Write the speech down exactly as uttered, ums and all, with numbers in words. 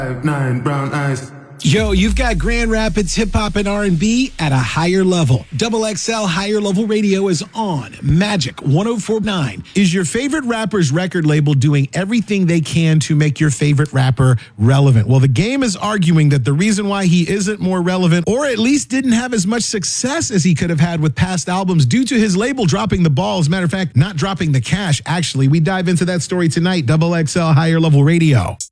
Five, nine, brown eyes. Yo, you've got Grand Rapids hip hop and R and B at a higher level. Double X L Higher Level Radio is on Magic one oh four point nine. Is your favorite rapper's record label doing everything they can to make your favorite rapper relevant? Well, the game is arguing that the reason why he isn't more relevant, or at least didn't have as much success as he could have had with past albums, due to his label dropping the ball. As a matter of fact, not dropping the cash. Actually, we dive into that story tonight. Double X L Higher Level Radio.